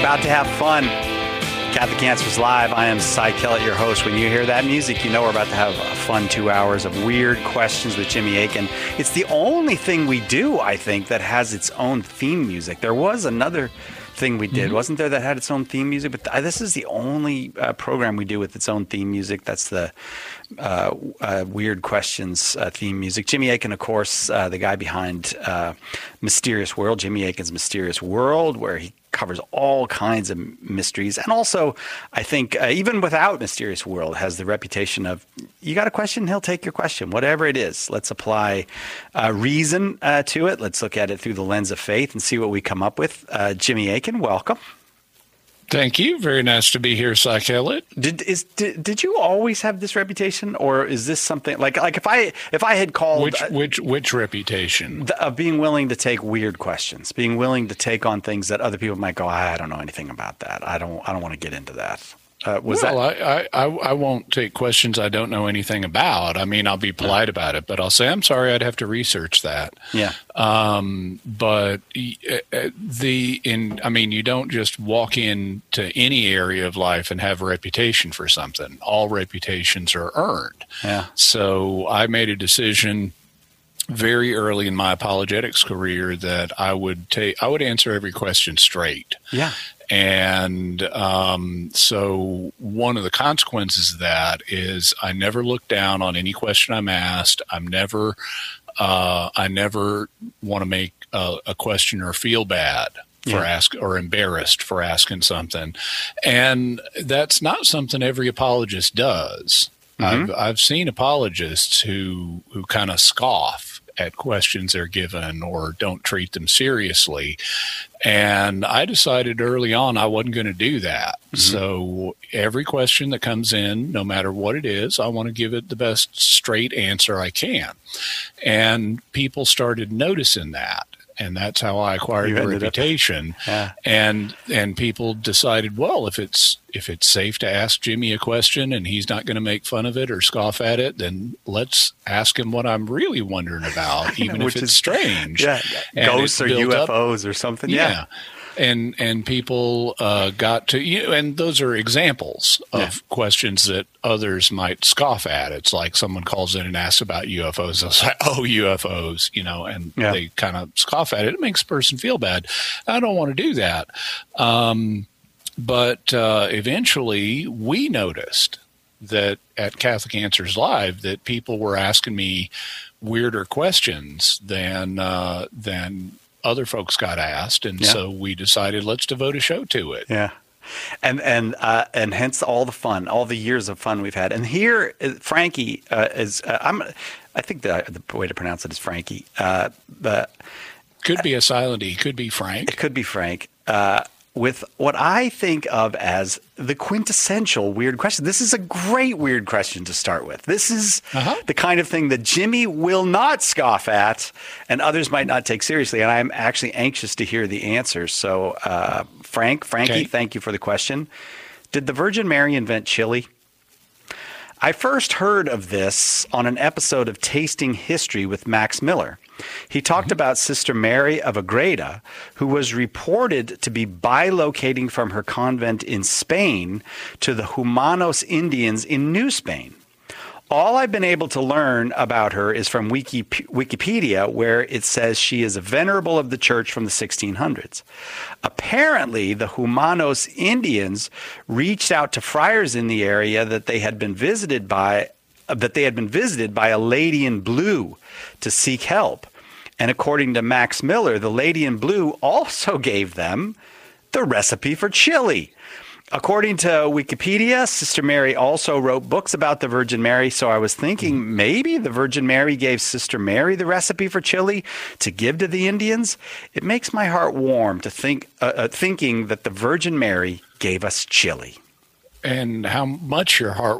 about to have fun. Catholic Answers Live. I am Cy Kellett, your host. When you hear that music, you know we're about to have a fun 2 hours of weird questions with Jimmy Akin. It's the only thing we do, I think, that has its own theme music. There was another thing we did, wasn't there, that had its own theme music? But this is the only program we do with its own theme music. That's the Weird Questions theme music. Jimmy Akin, of course, the guy behind Mysterious World, Jimmy Akin's Mysterious World, where he covers all kinds of mysteries. And also, I think, even without Mysterious World, has the reputation of, you got a question, he'll take your question, whatever it is. Let's apply reason to it. Let's look at it through the lens of faith and see what we come up with. Jimmy Akin, welcome. Thank you. Very nice to be here, Cy Kellett. Did you always have this reputation, or is this something like if I had called which reputation of being willing to take weird questions, being willing to take on things that other people might go, I don't know anything about that. I don't want to get into that. I won't take questions I don't know anything about. I mean, I'll be polite about it, but I'll say, I'm sorry, I'd have to research that. Yeah. But you don't just walk into any area of life and have a reputation for something. All reputations are earned. Yeah. So I made a decision very early in my apologetics career that I would answer every question straight. Yeah. And so one of the consequences of that is I never look down on any question I'm asked. I never want to make a questioner feel bad or embarrassed for asking something. And that's not something every apologist does. Mm-hmm. I've seen apologists who kind of scoff at questions they're given or don't treat them seriously. And I decided early on I wasn't going to do that. Mm-hmm. So every question that comes in, no matter what it is, I want to give it the best straight answer I can. And people started noticing that. And that's how I acquired a reputation. Yeah. And people decided, well, if it's safe to ask Jimmy a question and he's not going to make fun of it or scoff at it, then let's ask him what I'm really wondering about, even if it's strange. Yeah, ghosts or UFOs or something. Yeah. And people got to, and those are examples of questions that others might scoff at. It's like someone calls in and asks about UFOs. They'll say, oh, UFOs, and they kind of scoff at it. It makes a person feel bad. I don't want to do that. But eventually we noticed that at Catholic Answers Live that people were asking me weirder questions than other folks got asked, and so we decided let's devote a show to it. Yeah, and hence all the fun, all the years of fun we've had. And here, Frankie is. I think the way to pronounce it is Frankie. Could be a silent E. Could be Frank. It could be Frank. With what I think of as the quintessential weird question. This is a great weird question to start with. This is the kind of thing that Jimmy will not scoff at and others might not take seriously. And I'm actually anxious to hear the answers. So, Frankie, thank you for the question. Did the Virgin Mary invent chili? I first heard of this on an episode of Tasting History with Max Miller. He talked about Sister Mary of Agreda, who was reported to be bilocating from her convent in Spain to the Humanos Indians in New Spain. All I've been able to learn about her is from Wikipedia, where it says she is a venerable of the church from the 1600s. Apparently, the Humanos Indians reached out to friars in the area that they had been visited by a lady in blue to seek help. And according to Max Miller, the lady in blue also gave them the recipe for chili. According to Wikipedia, Sister Mary also wrote books about the Virgin Mary, so I was thinking maybe the Virgin Mary gave Sister Mary the recipe for chili to give to the Indians. It makes my heart warm to thinking that the Virgin Mary gave us chili. And how much your heart